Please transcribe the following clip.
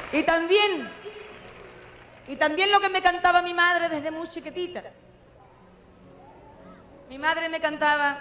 Y también lo que me cantaba mi madre desde muy chiquitita. Mi madre me cantaba: